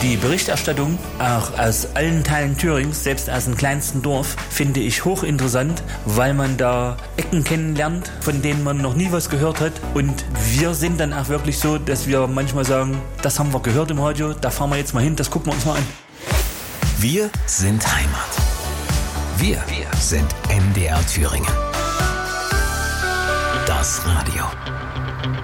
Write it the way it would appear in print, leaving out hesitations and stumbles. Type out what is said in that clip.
Die Berichterstattung, auch aus allen Teilen Thürings, selbst aus dem kleinsten Dorf, finde ich hochinteressant, weil man da Ecken kennenlernt, von denen man noch nie was gehört hat. Und wir sind dann auch wirklich so, dass wir manchmal sagen, das haben wir gehört im Radio, da fahren wir jetzt mal hin, das gucken wir uns mal an. Wir sind Heimat. Wir sind MDR Thüringen. Das Radio.